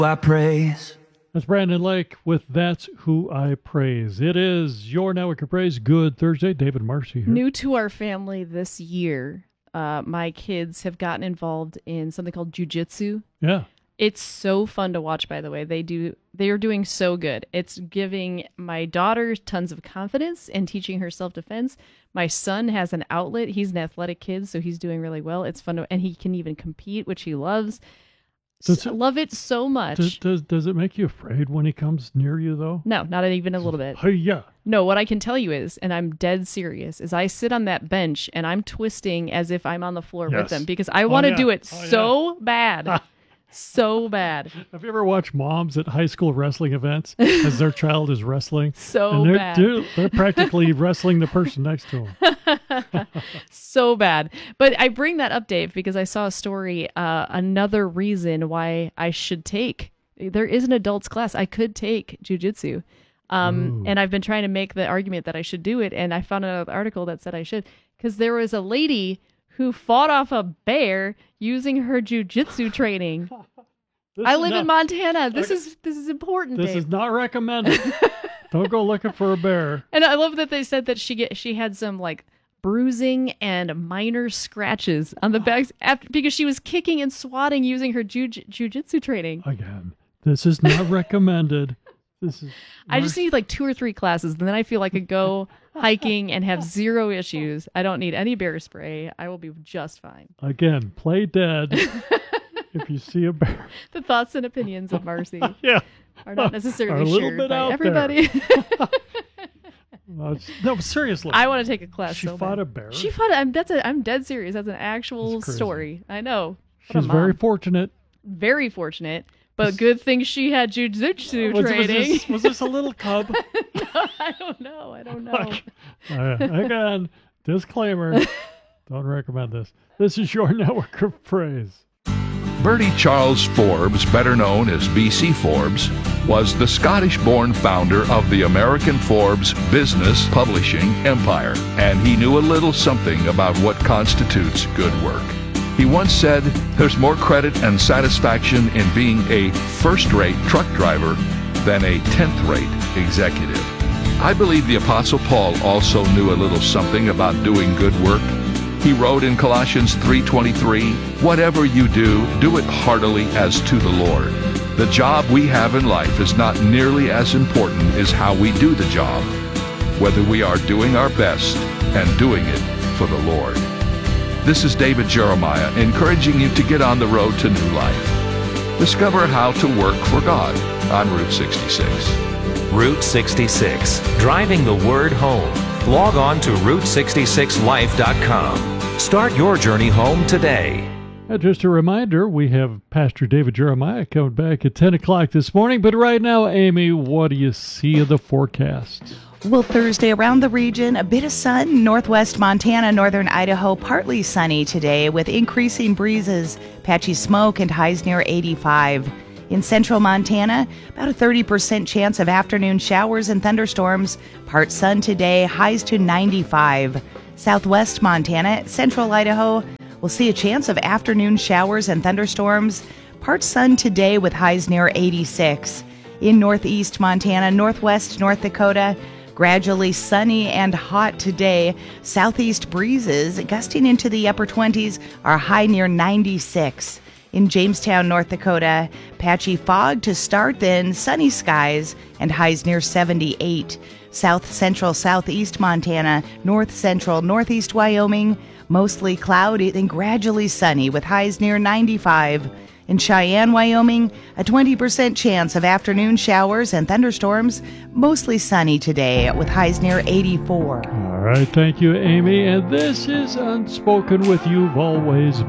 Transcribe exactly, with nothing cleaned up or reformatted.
I praise. That's Brandon Lake with That's Who I Praise. It is your Network of Praise. Good Thursday. David Marcy here. New to our family this year, uh, my kids have gotten involved in something called jiu-jitsu. Yeah. It's so fun to watch, by the way. They do. They are doing so good. It's giving my daughter tons of confidence and teaching her self-defense. My son has an outlet. He's an athletic kid, so he's doing really well. It's fun, to, and he can even compete, which he loves. Does I it, love it so much. Does, does does it make you afraid when he comes near you, though? No, not even a little bit. Hey, yeah. No, what I can tell you is, and I'm dead serious, is I sit on that bench and I'm twisting as if I'm on the floor Yes. with them because I want to yeah. do it Oh, so bad. So bad. Have you ever watched moms at high school wrestling events as their child is wrestling? So and they're, bad. They're, they're practically wrestling the person next to them. So bad. But I bring that up, Dave, because I saw a story, uh, another reason why I should take, there is an adults class. I could take jujitsu. Um, and I've been trying to make the argument that I should do it. And I found another article that said I should, because there was a lady who fought off a bear using her jujitsu training. This I is live not- in Montana. This Okay. is this is important, This Dave. is not recommended. Don't go looking for a bear. And I love that they said that she get she had some like bruising and minor scratches on the back after because she was kicking and swatting using her jiu- jujitsu training. Again, this is not recommended. This is. I just need like two or three classes, and then I feel I could go hiking and have zero issues. I don't need any bear spray. I will be just fine. Again, play dead if you see a bear. The thoughts and opinions of Marcy Yeah. are not necessarily Are a little shared bit by out everybody. No, it's- no, seriously. I want to take a class. She so fought bad. a bear? She fought. I'm that's a, I'm dead serious. That's an actual That's crazy. story. I know. What a She's very mom. fortunate. very fortunate. But good thing she had jujitsu Was, was, training. this, was this a little cub? No, I don't know. I don't know. Uh, again, disclaimer. Don't recommend this. This is your Network of Praise. Bertie Charles Forbes, better known as B C Forbes, was the Scottish-born founder of the American Forbes business publishing empire, and he knew a little something about what constitutes good work. He once said, "There's more credit and satisfaction in being a first-rate truck driver than a tenth-rate executive." I believe the Apostle Paul also knew a little something about doing good work. He wrote in Colossians three twenty-three, "Whatever you do, do it heartily as to the Lord." The job we have in life is not nearly as important as how we do the job, whether we are doing our best and doing it for the Lord. This is David Jeremiah encouraging you to get on the road to new life. Discover how to work for God on Route sixty-six. Route sixty-six, driving the word home. Log on to route sixty-six life dot com. Start your journey home today. And just a reminder, we have Pastor David Jeremiah coming back at ten o'clock this morning. But right now, Amy, what do you see of the forecast? Well, Thursday around the region, a bit of sun. Northwest Montana, northern Idaho, partly sunny today with increasing breezes, patchy smoke, and highs near eighty-five. In central Montana, about a thirty percent chance of afternoon showers and thunderstorms. Part sun today, highs to ninety-five. Southwest Montana, central Idaho, we'll see a chance of afternoon showers and thunderstorms. Part sun today with highs near eighty-six. In northeast Montana, northwest North Dakota, gradually sunny and hot today. Southeast breezes gusting into the upper twenties are high near ninety-six. In Jamestown, North Dakota, patchy fog to start, then sunny skies and highs near seventy-eight. South central southeast Montana, north central northeast Wyoming, mostly cloudy and gradually sunny with highs near ninety-five. In Cheyenne, Wyoming, a twenty percent chance of afternoon showers and thunderstorms, mostly sunny today with highs near eighty-four. All right, thank you, Amy. And this is Unspoken with You've always